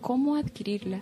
cómo adquirirla.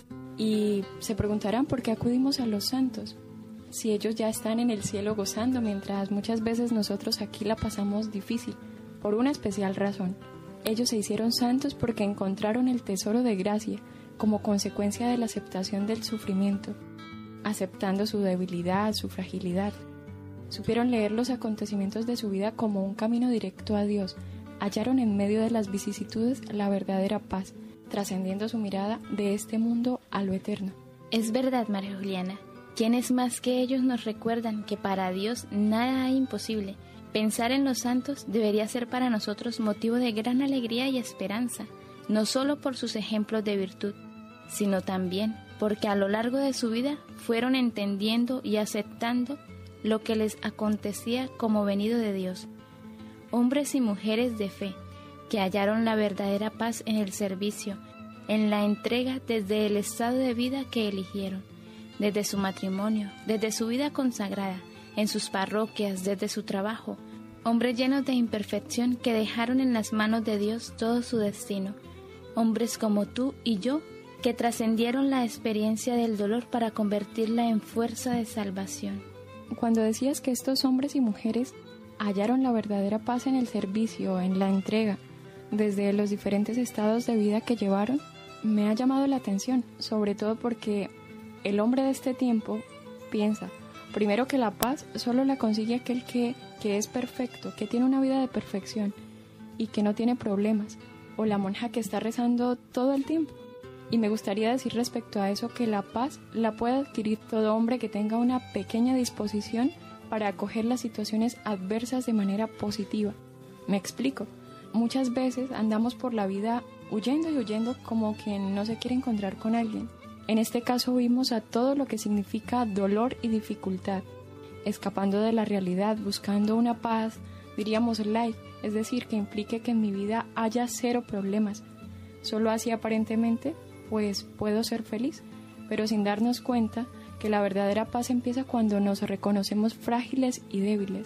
Y se preguntarán por qué acudimos a los santos, si ellos ya están en el cielo gozando, mientras muchas veces nosotros aquí la pasamos difícil, por una especial razón. Ellos se hicieron santos porque encontraron el tesoro de gracia como consecuencia de la aceptación del sufrimiento, aceptando su debilidad, su fragilidad. Supieron leer los acontecimientos de su vida como un camino directo a Dios. Hallaron en medio de las vicisitudes la verdadera paz, trascendiendo su mirada de este mundo a lo eterno. Es verdad, María Juliana. ¿Quiénes más que ellos nos recuerdan que para Dios nada hay imposible? Pensar en los santos debería ser para nosotros motivo de gran alegría y esperanza, no solo por sus ejemplos de virtud, sino también porque a lo largo de su vida fueron entendiendo y aceptando lo que les acontecía como venido de Dios. Hombres y mujeres de fe, que hallaron la verdadera paz en el servicio, en la entrega desde el estado de vida que eligieron, desde su matrimonio, desde su vida consagrada, en sus parroquias, desde su trabajo. Hombres llenos de imperfección que dejaron en las manos de Dios todo su destino. Hombres como tú y yo, que trascendieron la experiencia del dolor para convertirla en fuerza de salvación. Cuando decías que estos hombres y mujeres hallaron la verdadera paz en el servicio, en la entrega, desde los diferentes estados de vida que llevaron, me ha llamado la atención, sobre todo porque el hombre de este tiempo piensa, primero, que la paz solo la consigue aquel que es perfecto, que tiene una vida de perfección y que no tiene problemas, o la monja que está rezando todo el tiempo. Y me gustaría decir respecto a eso que la paz la puede adquirir todo hombre que tenga una pequeña disposición para acoger las situaciones adversas de manera positiva. Me explico. Muchas veces andamos por la vida huyendo y huyendo como quien no se quiere encontrar con alguien. En este caso huimos a todo lo que significa dolor y dificultad, escapando de la realidad, buscando una paz, diríamos light, es decir, que implique que en mi vida haya cero problemas. Solo así aparentemente pues puedo ser feliz, pero sin darnos cuenta que la verdadera paz empieza cuando nos reconocemos frágiles y débiles,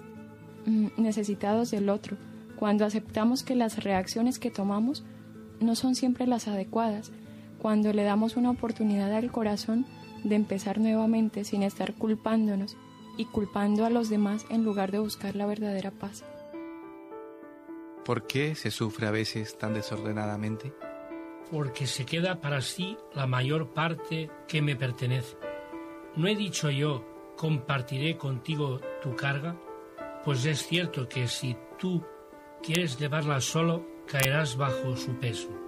necesitados del otro, cuando aceptamos que las reacciones que tomamos no son siempre las adecuadas, cuando le damos una oportunidad al corazón de empezar nuevamente sin estar culpándonos y culpando a los demás en lugar de buscar la verdadera paz. ¿Por qué se sufre a veces tan desordenadamente? Porque se queda para sí la mayor parte que me pertenece. ¿No he dicho yo, compartiré contigo tu carga? Pues es cierto que si tú quieres llevarla solo, caerás bajo su peso.